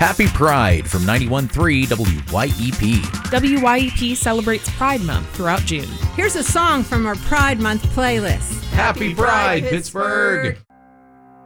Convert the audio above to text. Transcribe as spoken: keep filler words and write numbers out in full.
Happy Pride from ninety-one point three W Y E P. W Y E P celebrates Pride Month throughout June. Here's a song from our Pride Month playlist. Happy Pride, Pittsburgh!